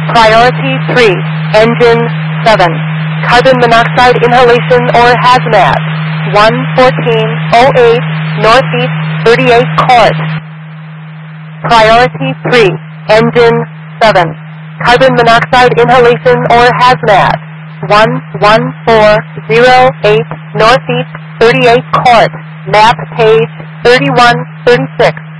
Priority 3, Engine 7, carbon monoxide inhalation or hazmat, 11408 Northeast 38 Court. Priority 3, Engine 7, carbon monoxide inhalation or hazmat, 11408 Northeast 38 Court, map page 3136.